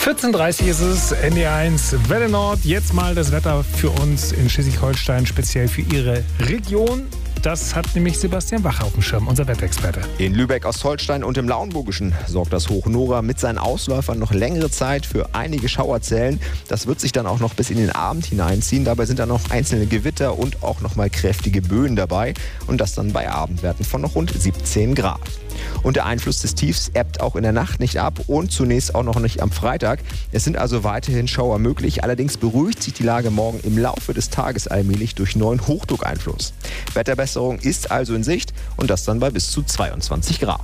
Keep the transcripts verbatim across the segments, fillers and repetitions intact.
vierzehn Uhr dreißig ist es, N D R eins Welle Nord. Jetzt mal das Wetter für uns in Schleswig-Holstein, speziell für Ihre Region. Das hat nämlich Sebastian Wache auf dem Schirm, unser Wetterexperte. In Lübeck, Ostholstein und im Lauenburgischen sorgt das Hoch Nora mit seinen Ausläufern noch längere Zeit für einige Schauerzellen. Das wird sich dann auch noch bis in den Abend hineinziehen. Dabei sind dann noch einzelne Gewitter und auch noch mal kräftige Böen dabei. Und das dann bei Abendwerten von noch rund siebzehn Grad. Und der Einfluss des Tiefs ebbt auch in der Nacht nicht ab und zunächst auch noch nicht am Freitag. Es sind also weiterhin Schauer möglich. Allerdings beruhigt sich die Lage morgen im Laufe des Tages allmählich durch neuen Hochdruckeinfluss. Wetterbesserung ist also in Sicht und das dann bei bis zu zweiundzwanzig Grad.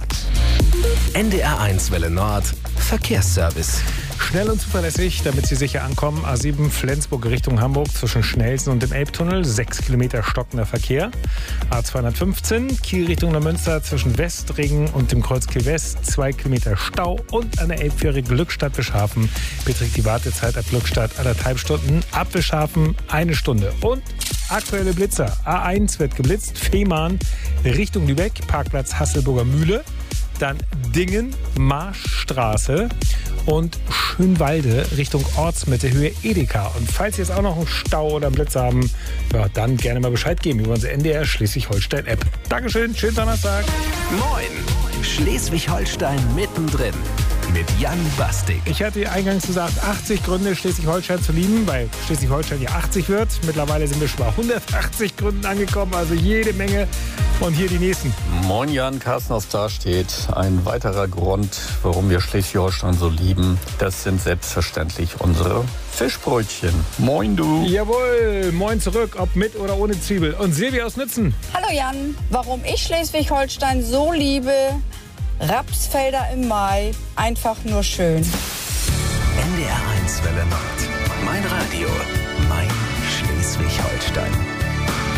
N D R eins Welle Nord Verkehrsservice. Schnell und zuverlässig, damit Sie sicher ankommen. A sieben Flensburg Richtung Hamburg zwischen Schnelsen und dem Elbtunnel. sechs Kilometer stockender Verkehr. A zweihundertfünfzehn Kiel Richtung Neumünster zwischen Westringen und dem Kreuz Kiel West. zwei Kilometer Stau. Und an der Elbfähre Glückstadt-Bischhafen beträgt die Wartezeit ab Glückstadt anderthalb Stunden. Ab Bischhafen eine Stunde. Und aktuelle Blitzer. A eins wird geblitzt. Fehmarn Richtung Lübeck. Parkplatz Hasselburger Mühle. Dann Dingen, Marschstraße und Schönwalde Richtung Ortsmitte, Höhe Edeka. Und falls Sie jetzt auch noch einen Stau oder einen Blitz haben, ja, dann gerne mal Bescheid geben über unsere N D R Schleswig-Holstein-App. Dankeschön, schönen Donnerstag. Moin, Schleswig-Holstein mittendrin mit Jan Bastik. Ich hatte eingangs gesagt, achtzig Gründe, Schleswig-Holstein zu lieben, weil Schleswig-Holstein ja achtzig wird. Mittlerweile sind wir schon bei hundertachtzig Gründen angekommen, also jede Menge. Und hier die nächsten. Moin Jan, Carsten aus Darstedt. Ein weiterer Grund, warum wir Schleswig-Holstein so lieben, das sind selbstverständlich unsere Fischbrötchen. Moin du. Jawohl, moin zurück, ob mit oder ohne Zwiebel. Und Silvia aus Nützen. Hallo Jan, warum ich Schleswig-Holstein so liebe? Rapsfelder im Mai, einfach nur schön. N D R eins Welle Nord, mein Radio.